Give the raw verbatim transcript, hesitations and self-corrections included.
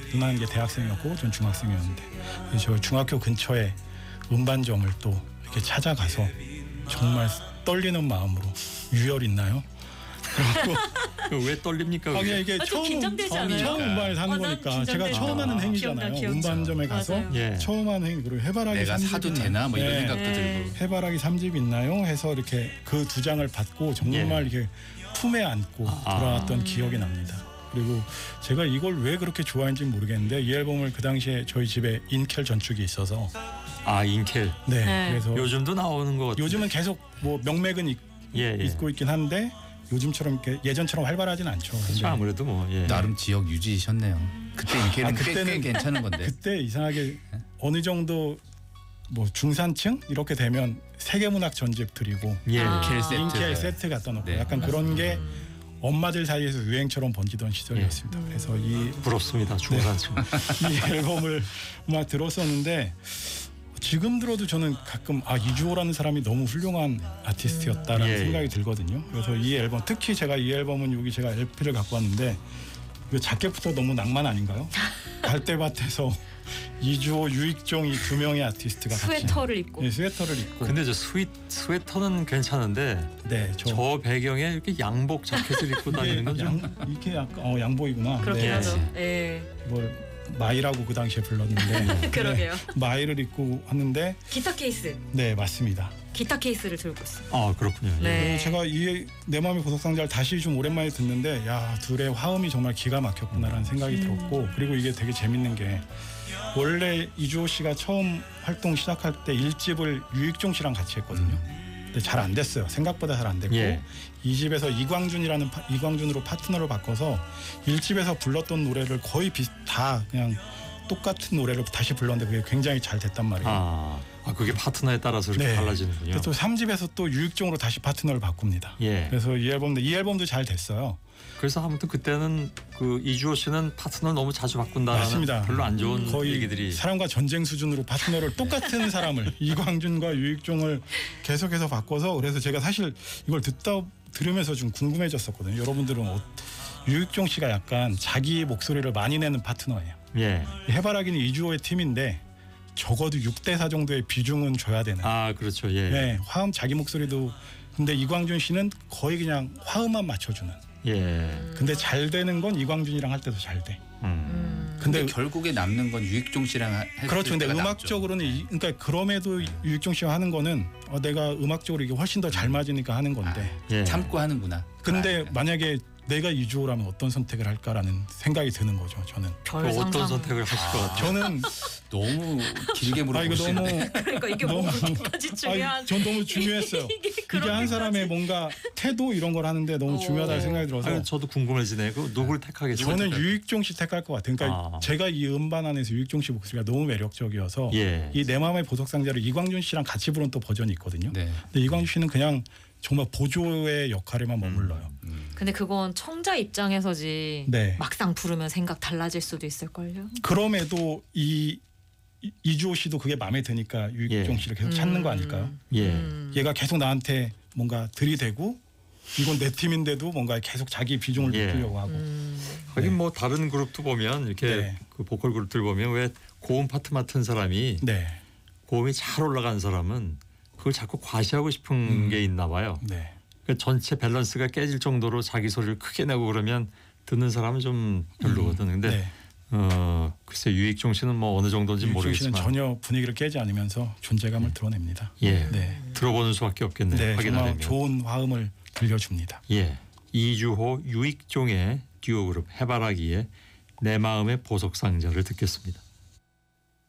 누나는 이제 대학생이었고 전 중학생이었는데 그래서 저 중학교 근처에 음반점을 또 이렇게 찾아가서 정말 떨리는 마음으로 유열 있나요? 그리고 왜 떨립니까? 아니 이게 아, 좀 처음 긴장되지 않아요? 처음 음반을 사는 아, 난 거니까 긴장돼. 제가 처음 하는 아, 행위잖아요. 기억나, 기억나. 음반점에 가서 맞아요. 예. 처음 하는 행위 그리고 해바라기 내가 삼 집 사도 있나요? 되나 뭐 이런 네. 생각도 네. 들고. 해바라기 삼 집 있나요? 해서 이렇게 그 두 장을 받고 정말 이렇게 품에 안고 아. 돌아왔던 기억이 납니다. 그리고 제가 이걸 왜 그렇게 좋아했는지 모르겠는데 이 앨범을 그 당시에 저희 집에 인켈 전축이 있어서 아 인켈. 네, 네. 그래서 요즘도 나오는 것 같아요. 요즘은 계속 뭐 명맥은 있, 예, 예. 있고 있긴 한데 요즘처럼 이렇게 예전처럼 활발하진 않죠. 근데 그렇죠. 아무래도 뭐 예. 나름 지역 유지셨네요. 그때 인기는 아, 꽤, 그때는 꽤 괜찮은 건데. 그때 이상하게 어느 정도 뭐 중산층 이렇게 되면 세계문학 전집 드리고 예. 아. 인켈 세트. 인켈 세트 갖다 놓고 네. 약간 그런 게 엄마들 사이에서 유행처럼 번지던 시절이었습니다. 그래서 이, 부럽습니다. 중산층. 이 앨범을 막 들었었는데 지금 들어도 저는 가끔 아 이주호라는 사람이 너무 훌륭한 아티스트였다라는 예, 예. 생각이 들거든요. 그래서 이 앨범 특히 제가 이 앨범은 여기 제가 엘피를 갖고 왔는데 이 자켓부터 너무 낭만 아닌가요? 갈대밭에서 이주호, 유익종 이 두 명의 아티스트가 스웨터를 같이 입고. 예, 스웨터를 입고 근데 저 스윗 스웨터는 괜찮은데 네, 저, 저 배경에 이렇게 양복 자켓을 입고 다니는 건 좀 양, 이렇게 약간 어, 양보이구나. 그렇긴 네, 하죠. 예. 뭘 마이라고 그 당시에 불렀는데 그러게요. 네, 마이를 입고 왔는데 기타 케이스. 네 맞습니다. 기타 케이스를 들고 있어. 아 그렇군요. 예. 네. 그리고 제가 이 내 마음의 보석상자를 다시 좀 오랜만에 듣는데 야 둘의 화음이 정말 기가 막혔구나라는 생각이 음. 들었고 그리고 이게 되게 재밌는 게 원래 이주호 씨가 처음 활동 시작할 때 일 집을 유익종 씨랑 같이 했거든요. 근데 잘 안 됐어요. 생각보다 잘 안 됐고 예. 이 집에서 이광준이라는 파, 이광준으로 파트너를 바꿔서 일 집에서 불렀던 노래를 거의 비슷 다 그냥 똑같은 노래를 다시 불렀는데 그게 굉장히 잘 됐단 말이에요. 아, 아 그게 파트너에 따라서 이렇게 네. 달라지는군요. 그래서 또 삼 집에서 또 유익종으로 다시 파트너를 바꿉니다. 예. 그래서 이 앨범도 이 앨범도 잘 됐어요. 그래서 아무튼 그때는 그 이주호 씨는 파트너를 너무 자주 바꾼다라는 맞습니다. 별로 안 좋은 거의 얘기들이 사람과 전쟁 수준으로 파트너를 똑같은 사람을 이광준과 유익종을 계속해서 바꿔서 그래서 제가 사실 이걸 듣다 들으면서 좀 궁금해졌었거든요. 여러분들은 어, 유익종 씨가 약간 자기 목소리를 많이 내는 파트너예요. 예. 해바라기는 이주호의 팀인데 적어도 육 대 사 정도의 비중은 줘야 되는. 아 그렇죠. 예. 네, 화음 자기 목소리도 근데 이광준 씨는 거의 그냥 화음만 맞춰주는. 예. 근데 잘 되는 건 이광준이랑 할 때도 잘 돼. 음. 근데, 근데 결국에 남는 건 유익종 씨랑 했을 그렇죠. 근데 때가 음악적으로는 이, 그러니까 그럼에도 유익종 씨가 하는 거는 어, 내가 음악적으로 이게 훨씬 더 잘 맞으니까 하는 건데. 낫죠. 예. 참고 하는구나. 근데 그러니까. 만약에 내가 이주호라면 어떤 선택을 할까라는 생각이 드는 거죠. 저는. 그 별 어떤 상상. 선택을 하실 것 같아요? 저는 너무 길게 아 이거 물어보시는데. 너무 그러니까 이게 너무- 뭐까지 중요한. 아, 전 너무 중요했어요. 이게 이게 한 그렇게까지. 사람의 뭔가 태도 이런 걸 하는데 너무 어. 중요하다는 생각이 들어서 아니, 저도 궁금해지네. 그 누굴 택하겠어요? 저는 유익종 씨 택할 것 같아요. 그러니까 아. 제가 이 음반 안에서 유익종 씨 목소리가 너무 매력적이어서 예. 이 내 마음의 보석상자를 이광준 씨랑 같이 부른 또 버전이 있거든요. 네. 근데 이광준 씨는 그냥 정말 보조의 역할에만 머물러요. 근데 그건 청자 입장에서지. 네. 막상 부르면 생각 달라질 수도 있을걸요. 그럼에도 이 이- 이주호 씨도 그게 마음에 드니까 유익종 예. 씨를 계속 찾는 거 아닐까요? 예. 음. 얘가 계속 나한테 뭔가 들이대고 이건 내 팀인데도 뭔가 계속 자기 비중을 예. 높이려고 하고 음. 하긴 뭐 다른 그룹도 보면 이렇게 네. 그 보컬 그룹들 보면 왜 고음 파트 맡은 사람이 네, 고음이 잘 올라간 사람은 그걸 자꾸 과시하고 싶은 음. 게 있나 봐요. 네, 그러니까 전체 밸런스가 깨질 정도로 자기 소리를 크게 내고 그러면 듣는 사람은 좀 별로거든. 근데 네. 어 글쎄 유익종 씨는 뭐 어느 정도인지 유익종 씨는 모르겠지만 전혀 분위기를 깨지 않으면서 존재감을 드러냅니다. 예 네, 들어보는 수밖에 없겠네요. 네, 확인하려면. 정말 좋은 화음을 들려줍니다. 예 이주호 유익종의 듀오 그룹 해바라기의 내 마음의 보석 상자를 듣겠습니다.